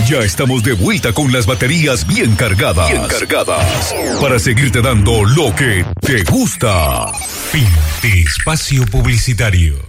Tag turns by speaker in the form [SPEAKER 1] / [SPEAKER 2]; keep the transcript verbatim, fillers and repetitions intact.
[SPEAKER 1] Ya estamos de vuelta con las baterías bien cargadas. Bien cargadas. Para seguirte dando lo que te gusta.
[SPEAKER 2] Fin de espacio publicitario.